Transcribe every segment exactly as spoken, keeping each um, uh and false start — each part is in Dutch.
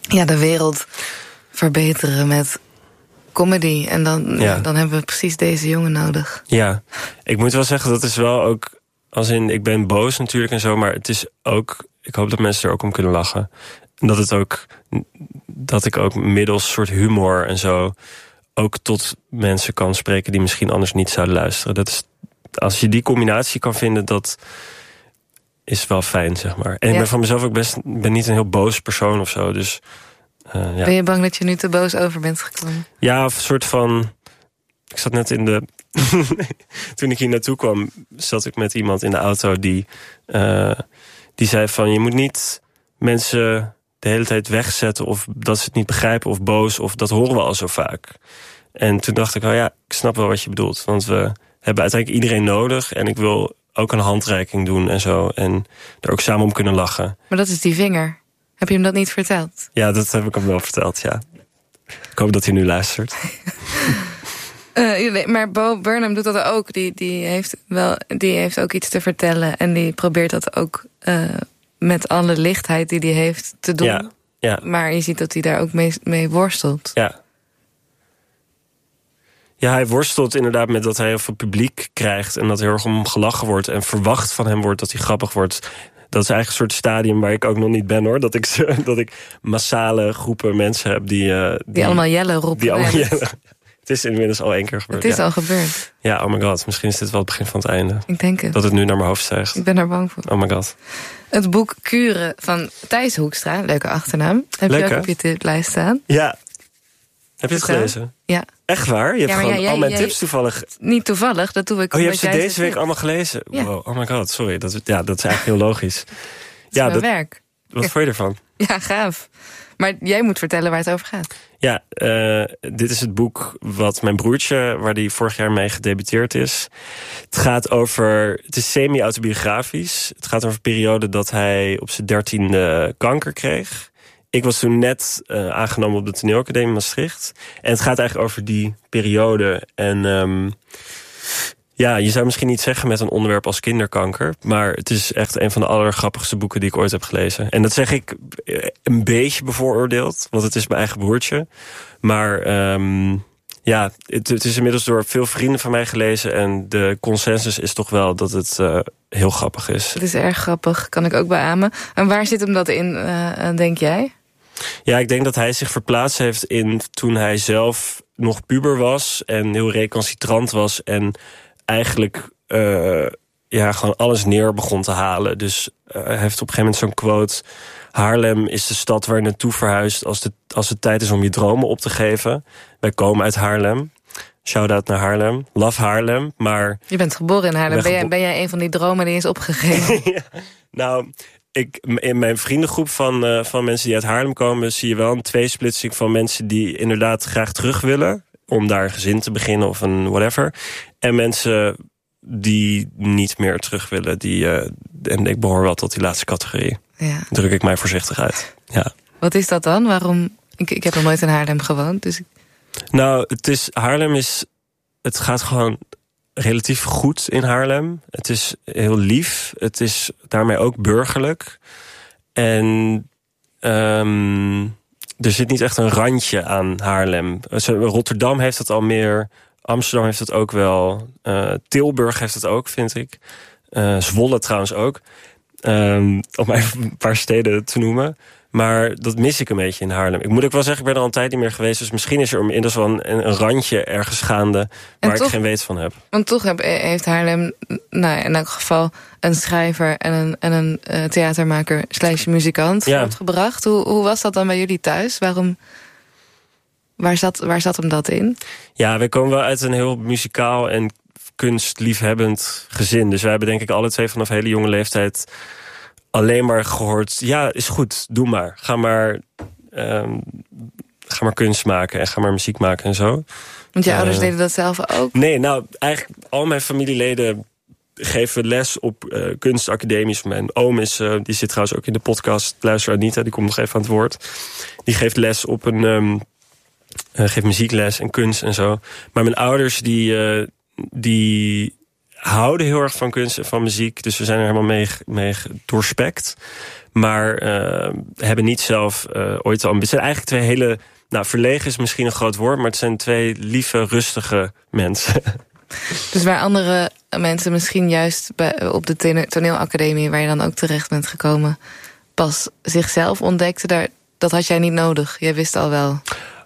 ja, de wereld verbeteren met comedy. En dan, Ja. ja, dan hebben we precies deze jongen nodig. Ja, ik moet wel zeggen, dat is wel ook... Als in, ik ben boos natuurlijk en zo, maar het is ook... Ik hoop dat mensen er ook om kunnen lachen. En dat het ook... Dat ik ook middels soort humor en zo... ook tot mensen kan spreken die misschien anders niet zouden luisteren. Dat is, als je die combinatie kan vinden, dat is wel fijn, zeg maar. En ja. ik ben van mezelf ook best... ben niet een heel boos persoon of zo, dus... Uh, ja. Ben je bang dat je nu te boos over bent gekomen? Ja, of een soort van... Ik zat net in de... Toen ik hier naartoe kwam, zat ik met iemand in de auto die... Uh, die zei van, je moet niet mensen de hele tijd wegzetten... of dat ze het niet begrijpen of boos, of dat horen we al zo vaak. En toen dacht ik, oh ja, ik snap wel wat je bedoelt. Want we hebben uiteindelijk iedereen nodig... en ik wil ook een handreiking doen en zo. En er ook samen om kunnen lachen. Maar dat is die vinger. Heb je hem dat niet verteld? Ja, dat heb ik hem wel verteld, ja. Ik hoop dat hij nu luistert. uh, maar Bo Burnham doet dat ook. Die, die, heeft wel, die heeft ook iets te vertellen. En die probeert dat ook uh, met alle lichtheid die hij heeft te doen. Ja, ja. Maar je ziet dat hij daar ook mee, mee worstelt. Ja. Ja, hij worstelt inderdaad met dat hij heel veel publiek krijgt... en dat heel erg om hem gelachen wordt... en verwacht van hem wordt dat hij grappig wordt... Dat is eigenlijk een soort stadium waar ik ook nog niet ben, hoor. Dat ik, dat ik massale groepen mensen heb die... Uh, die, die allemaal jellen roepen. Die allemaal jellen. Het is inmiddels al één keer gebeurd. Het is ja. al gebeurd. Ja, oh my god. Misschien is dit wel het begin van het einde. Ik denk het. Dat het nu naar mijn hoofd stijgt. Ik ben daar bang voor. Oh my god. Het boek Kuren van Thijs Hoekstra. Leuke achternaam. Heb Leuk, je ook hè? op je tiplijst staan? Ja. Heb je het Vertel? gelezen? Ja. Echt waar? Je hebt ja, gewoon ja, jij, al mijn jij, tips toevallig... Niet toevallig, dat doe ik. Oh, je hebt ze deze zit. week allemaal gelezen? Ja. Wow, oh my god, sorry. Dat, ja, dat is eigenlijk heel logisch. Dat is ja, mijn dat, werk. Wat Ja. vond je ervan? Ja, gaaf. Maar jij moet vertellen waar het over gaat. Ja, uh, dit is het boek wat mijn broertje, waar die vorig jaar mee gedebuteerd is. Het gaat over, het is semi-autobiografisch. Het gaat over een periode dat hij op zijn dertiende kanker kreeg. Ik was toen net uh, aangenomen op de Toneelacademie Maastricht. En het gaat eigenlijk over die periode. En um, ja, je zou misschien niet zeggen met een onderwerp als kinderkanker. Maar het is echt een van de allergrappigste boeken die ik ooit heb gelezen. En dat zeg ik een beetje bevooroordeeld. Want het is mijn eigen broertje. Maar um, ja, het, het is inmiddels door veel vrienden van mij gelezen. En de consensus is toch wel dat het uh, heel grappig is. Het is erg grappig, kan ik ook beamen. En waar zit hem dat in, uh, denk jij? Ja, ik denk dat hij zich verplaatst heeft in toen hij zelf nog puber was. En heel recalcitrant was. En eigenlijk uh, ja, gewoon alles neer begon te halen. Dus uh, hij heeft op een gegeven moment zo'n quote: Haarlem is de stad waar je naartoe verhuist als, de, als het tijd is om je dromen op te geven. Wij komen uit Haarlem. Shout-out naar Haarlem. Love Haarlem, maar... Je bent geboren in Haarlem. Ben, gebo- jij, ben jij een van die dromen die is opgegeven? ja, nou, ik, in mijn vriendengroep van, uh, van mensen die uit Haarlem komen, zie je wel een tweesplitsing van mensen die inderdaad graag terug willen om daar een gezin te beginnen of een whatever. En mensen die niet meer terug willen. Die, uh, en ik behoor wel tot die laatste categorie. Ja. Druk ik mij voorzichtig uit. Ja. Wat is dat dan? Waarom? Ik, ik heb nog nooit in Haarlem gewoond. Dus ik... Nou, het is, Haarlem is... Het gaat gewoon relatief goed in Haarlem. Het is heel lief. Het is daarmee ook burgerlijk. En um, er zit niet echt een randje aan Haarlem. Rotterdam heeft het al meer. Amsterdam heeft het ook wel. Uh, Tilburg heeft het ook, vind ik. Uh, Zwolle trouwens ook. Um, om maar even een paar steden te noemen. Maar dat mis ik een beetje in Haarlem. Ik moet ook wel zeggen, ik ben er al een tijd niet meer geweest. Dus misschien is er inmiddels wel een, een randje ergens gaande waar toch, ik geen weet van heb. Want toch heb, heeft Haarlem, nou, in elk geval een schrijver en een, en een uh, theatermaker slash muzikant ja. voortgebracht. Hoe, hoe was dat dan bij jullie thuis? Waarom, waar, zat, waar zat hem dat in? Ja, wij komen wel uit een heel muzikaal en kunstliefhebbend gezin. Dus wij hebben denk ik alle twee vanaf hele jonge leeftijd alleen maar gehoord, ja, is goed, doe maar. Ga maar, um, ga maar kunst maken en ga maar muziek maken en zo. Want je uh, ouders deden dat zelf ook? Nee, nou, eigenlijk al mijn familieleden geven les op uh, kunstacademies. Mijn oom is, uh, die zit trouwens ook in de podcast, luister Anita, die komt nog even aan het woord. Die geeft les op een, um, uh, geeft muziekles en kunst en zo. Maar mijn ouders, die, uh, die houden heel erg van kunst en van muziek. Dus we zijn er helemaal mee, mee doorspekt. Maar uh, hebben niet zelf uh, ooit al... Het zijn eigenlijk twee hele... Nou, verlegen is misschien een groot woord, maar het zijn twee lieve, rustige mensen. Dus waar andere mensen misschien juist bij, op de toneelacademie, waar je dan ook terecht bent gekomen, pas zichzelf ontdekte, daar, dat had jij niet nodig. Jij wist al wel.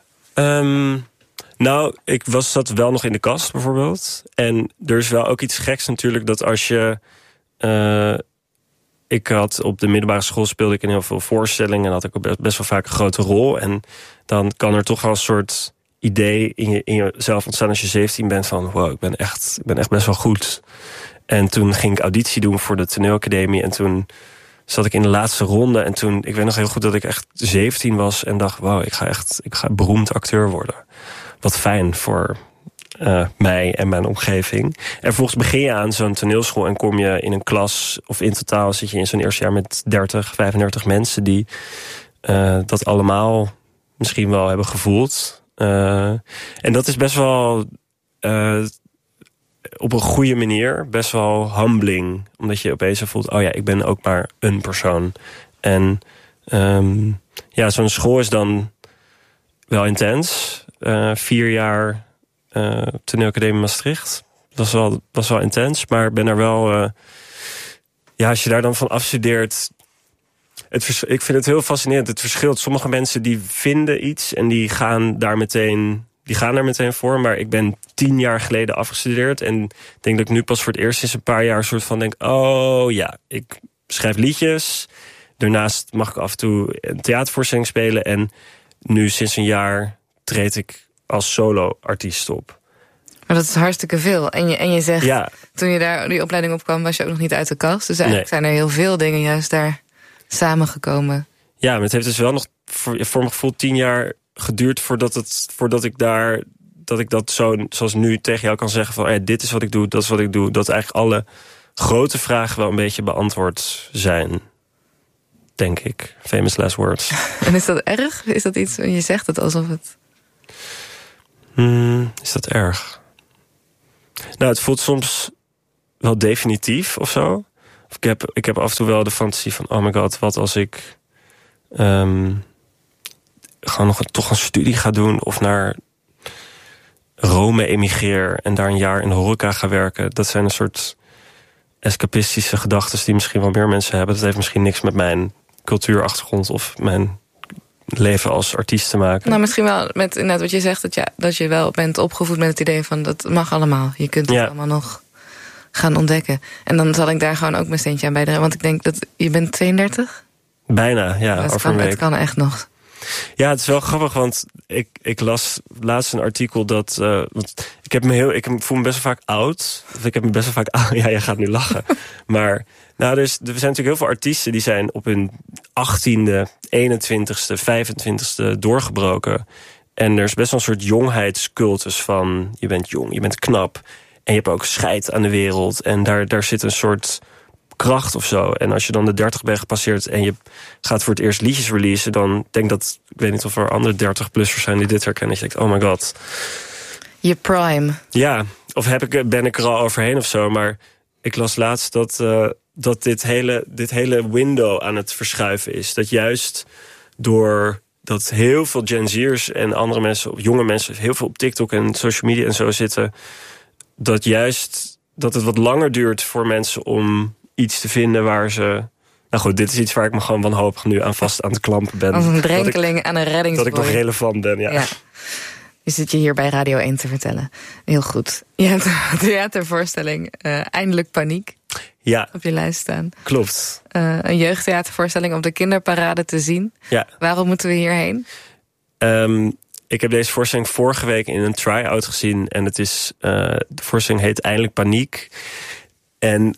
Um, nou, ik was zat wel nog in de kast bijvoorbeeld. En er is wel ook iets geks natuurlijk, dat als je... Uh, ik had op de middelbare school speelde ik in heel veel voorstellingen en had ik ook best wel vaak een grote rol. En dan kan er toch wel een soort idee in, je, in jezelf ontstaan als je zeventien bent van wow, ik ben echt, ik ben echt best wel goed. En toen ging ik auditie doen voor de toneelacademie en toen zat ik in de laatste ronde en toen, ik weet nog heel goed dat ik echt zeventien was en dacht wow, ik ga echt, ik ga beroemd acteur worden. Wat fijn voor uh, mij en mijn omgeving. En vervolgens begin je aan zo'n toneelschool en kom je in een klas, of in totaal zit je in zo'n eerste jaar met dertig, vijfendertig mensen die uh, dat allemaal misschien wel hebben gevoeld. Uh, en dat is best wel uh, op een goede manier best wel humbling. Omdat je opeens voelt, oh ja, ik ben ook maar een persoon. En um, ja, zo'n school is dan wel intens. Uh, vier jaar uh, toneelacademie Maastricht. Dat was wel, was wel intens, maar ben er wel... Uh, ja, als je daar dan van afstudeert... Het vers- ik vind het heel fascinerend. Het verschilt. Sommige mensen die vinden iets en die gaan daar meteen, die gaan daar meteen voor. Maar ik ben tien jaar geleden afgestudeerd. En ik denk dat ik nu pas voor het eerst sinds een paar jaar soort van denk, oh ja, ik schrijf liedjes. Daarnaast mag ik af en toe een theatervoorstelling spelen. En nu sinds een jaar treed ik als solo-artiest op. Maar dat is hartstikke veel. En je, en je zegt, ja. Toen je daar die opleiding op kwam, was je ook nog niet uit de kast. Dus eigenlijk nee. zijn er heel veel dingen juist daar samengekomen. Ja, maar het heeft dus wel nog voor, voor mijn gevoel tien jaar geduurd voordat, het, voordat ik daar, dat ik dat zo, zoals nu tegen jou kan zeggen van, hey, dit is wat ik doe, dat is wat ik doe. Dat eigenlijk alle grote vragen wel een beetje beantwoord zijn. Denk ik. Famous last words. En is dat erg? Is dat iets, je zegt het alsof het... Hmm, is dat erg? Nou, het voelt soms wel definitief of zo. Ik heb, ik heb af en toe wel de fantasie van, oh my god, wat als ik um, gewoon nog een, toch een studie ga doen of naar Rome emigreer en daar een jaar in de horeca ga werken. Dat zijn een soort escapistische gedachten die misschien wel meer mensen hebben. Dat heeft misschien niks met mijn cultuurachtergrond of mijn leven als artiest te maken. Nou, misschien wel met inderdaad wat je zegt, dat, ja, dat je wel bent opgevoed met het idee van dat mag allemaal. Je kunt het ja. allemaal nog gaan ontdekken. En dan zal ik daar gewoon ook mijn steentje aan bijdragen. Want ik denk dat je bent tweeëndertig? Bijna, ja. Het over kan, een week. Het kan echt nog. Ja, het is wel grappig, want ik, ik las laatst een artikel dat... Uh, want ik, heb me heel, ik voel me best wel vaak oud. Of ik heb me best wel vaak oud. Ja, jij gaat nu lachen. Maar nou, dus, er zijn natuurlijk heel veel artiesten die zijn op hun achttiende, eenentwintigste, vijfentwintigste doorgebroken. En er is best wel een soort jongheidscultus van... je bent jong, je bent knap. En je hebt ook scheid aan de wereld. En daar, daar zit een soort kracht of zo. En als je dan de dertig bent gepasseerd en je gaat voor het eerst liedjes releasen, dan denk dat, ik weet niet of er andere dertig-plussers zijn die dit herkennen. Dat je denkt, oh my god. Je prime. Ja, of heb ik, ben ik er al overheen of zo. Maar ik las laatst dat, uh, dat dit, hele, dit hele window aan het verschuiven is. Dat juist door dat heel veel Gen Z'ers en andere mensen, jonge mensen, heel veel op TikTok en social media en zo zitten, dat juist dat het wat langer duurt voor mensen om iets te vinden waar ze... Nou goed, dit is iets waar ik me gewoon wanhopig nu aan vast aan het klampen ben. Als een drenkeling ik, aan een reddingsboei. Dat ik nog relevant ben, ja. ja. Je zit je hier bij Radio één te vertellen. Heel goed. Je hebt een theatervoorstelling, uh, Eindelijk Paniek, ja. op je lijst staan. Klopt. Uh, een jeugdtheatervoorstelling op de kinderparade te zien. Ja. Waarom moeten we hierheen? Um, ik heb deze voorstelling vorige week in een try-out gezien. En het is, uh, de voorstelling heet Eindelijk Paniek. En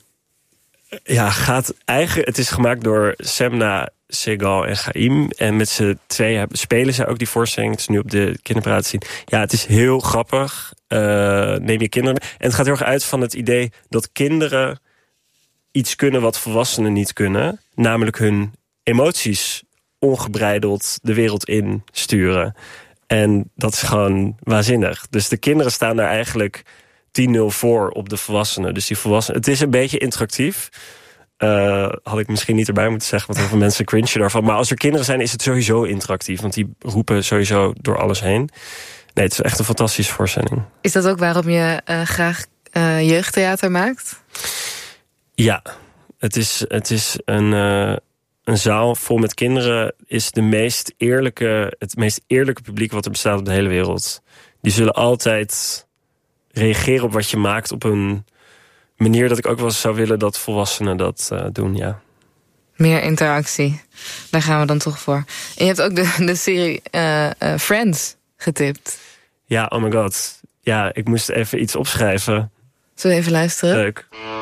ja, gaat eigenlijk, het is gemaakt door Semna, Segal en Chaim. En met z'n tweeën spelen ze ook die voorstelling. Het is nu op de kinderparade te zien. Ja, het is heel grappig. Uh, neem je kinderen mee. En het gaat heel erg uit van het idee dat kinderen iets kunnen wat volwassenen niet kunnen. Namelijk hun emoties ongebreideld de wereld in sturen. En dat is gewoon waanzinnig. Dus de kinderen staan daar eigenlijk tien nul voor op de volwassenen. Dus die volwassenen, het is een beetje interactief. Uh, had ik misschien niet erbij moeten zeggen, want heel veel mensen cringen daarvan. Maar als er kinderen zijn, is het sowieso interactief. Want die roepen sowieso door alles heen. Nee, het is echt een fantastische voorstelling. Is dat ook waarom je uh, graag uh, jeugdtheater maakt? Ja, het is, het is een, uh, een zaal vol met kinderen. Is de meest eerlijke, het meest eerlijke publiek wat er bestaat op de hele wereld. Die zullen altijd reageren op wat je maakt op een manier dat ik ook wel eens zou willen dat volwassenen dat uh, doen, ja. Meer interactie. Daar gaan we dan toch voor. En je hebt ook de, de serie uh, uh, Friends getipt. Ja, oh my god. Ja, ik moest even iets opschrijven. Zullen we even luisteren? Leuk.